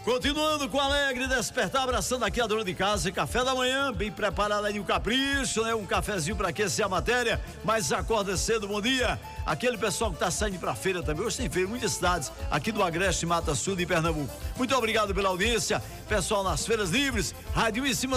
Continuando com Alegre Despertar, abraçando aqui a dona de casa, café da manhã, bem preparado aí, um capricho, né? Um cafezinho para aquecer a matéria, mas acorda cedo, bom dia. Aquele pessoal que tá saindo pra feira também, hoje tem feira em muitas cidades, aqui do Agreste, Mata Sul de Pernambuco. Muito obrigado pela audiência, pessoal nas feiras livres, rádio em cima